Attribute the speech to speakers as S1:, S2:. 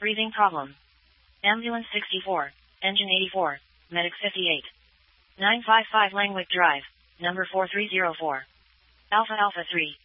S1: Breathing problem. Ambulance 64, Engine 84, Medic 58. 955 Langwick Drive, number 4304. Alpha Alpha 3.